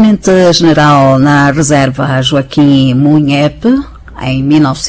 Tenente-General na Reserva Joaquim Munhepe, em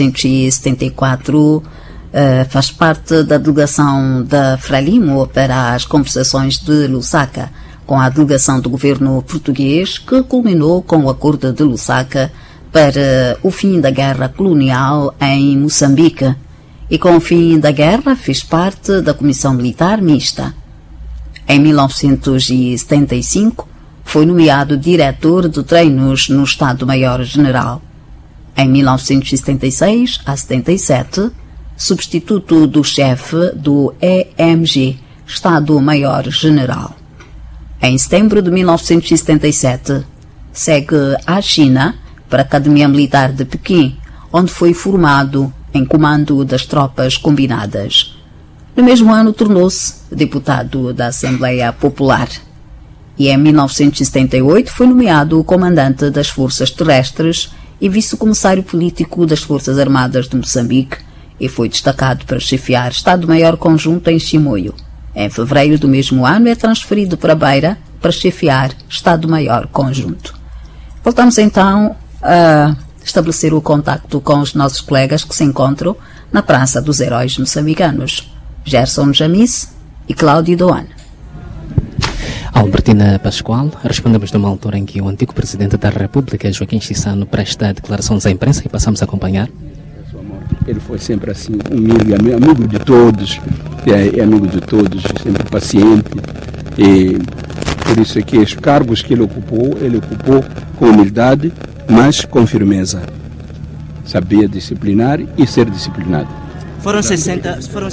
1974, faz parte da delegação da Frelimo para as conversações de Lusaka, com a delegação do governo português, que culminou com o Acordo de Lusaka para o fim da guerra colonial em Moçambique. E com o fim da guerra fez parte da Comissão Militar Mista. Em 1975, foi nomeado diretor de treinos no Estado-Maior-General. Em 1976 a 77, substituto do chefe do EMG, Estado-Maior-General. Em setembro de 1977, segue à China para a Academia Militar de Pequim, onde foi formado em comando das tropas combinadas. No mesmo ano, tornou-se deputado da Assembleia Popular. E em 1978 foi nomeado comandante das Forças Terrestres e vice-comissário político das Forças Armadas de Moçambique e foi destacado para chefiar Estado-Maior Conjunto em Chimoio. Em fevereiro do mesmo ano é transferido para Beira para chefiar Estado-Maior Conjunto. Voltamos então a estabelecer o contacto com os nossos colegas que se encontram na Praça dos Heróis Moçambicanos, Gerson Jamis e Cláudio Doan. Albertina Pascoal, respondemos numa altura em que o antigo Presidente da República, Joaquim Chissano, presta declarações à imprensa e passamos a acompanhar. Ele foi sempre assim, humilde, amigo de todos, amigo de todos, sempre paciente. E por isso é que os cargos que ele ocupou com humildade, mas com firmeza. Sabia disciplinar e ser disciplinado. Foram 60 anos. Como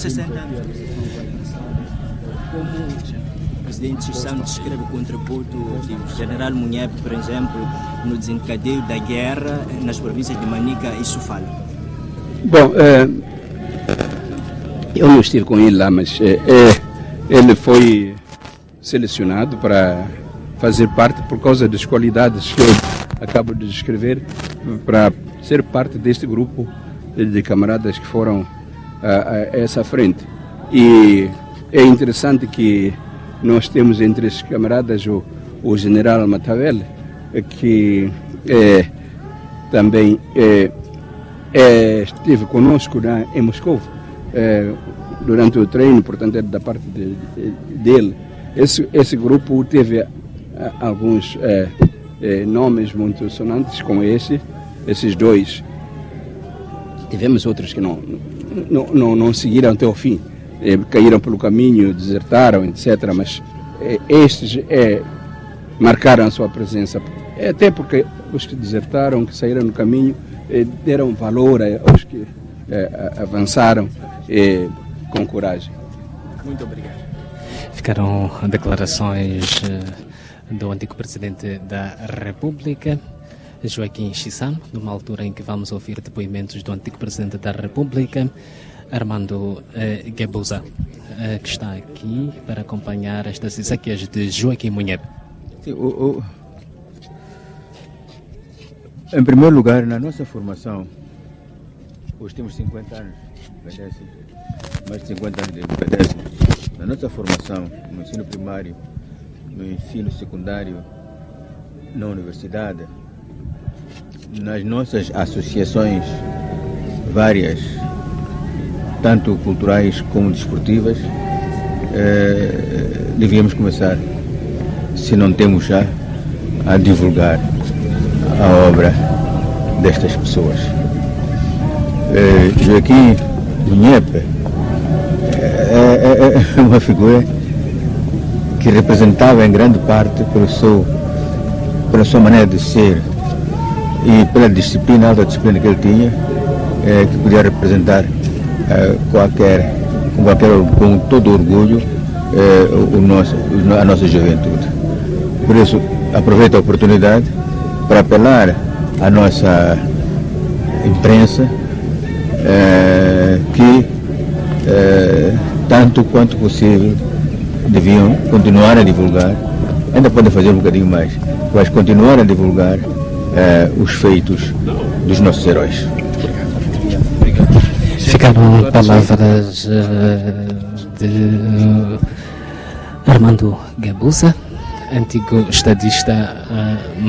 o presidente Chissano descreve o contributo do general Munhepe, por exemplo, no desencadeio da guerra nas províncias de Manica e Sofala? Bom, eu não estive com ele lá, mas ele foi selecionado para fazer parte, por causa das qualidades que eu acabo de descrever, para ser parte deste grupo de camaradas que foram a essa frente. E é interessante que nós temos entre esses camaradas o general Matavel, que também esteve conosco em Moscou durante o treino, portanto é da parte dele. Esse grupo teve alguns nomes muito sonantes, como esses dois. Tivemos outros que não seguiram até o fim, caíram pelo caminho, desertaram, etc. Mas estes marcaram a sua presença, até porque os que desertaram, que saíram no caminho, deram valor aos que avançaram com coragem. Muito obrigado. Ficaram declarações do antigo Presidente da República, Joaquim Chissano, numa altura em que vamos ouvir depoimentos do antigo Presidente da República, Armando Guebuza, que está aqui para acompanhar estas exéquias de Joaquim Munhepe. Em primeiro lugar, na nossa formação, hoje temos 50 anos de independência, mais de 50 anos de independência. Na nossa formação, no ensino primário, no ensino secundário, na universidade, nas nossas associações várias, tanto culturais como desportivas, devíamos começar, se não temos já, a divulgar a obra destas pessoas. Joaquim Munhepe é uma figura que representava em grande parte pela sua maneira de ser e pela disciplina, alta disciplina que ele tinha, que podia representar com todo orgulho a nossa juventude. Por isso, aproveito a oportunidade para apelar à nossa imprensa que, tanto quanto possível, deviam continuar a divulgar, ainda podem fazer um bocadinho mais, mas continuar a divulgar os feitos dos nossos heróis. Ficaram palavras de Armando Guebuza, antigo estadista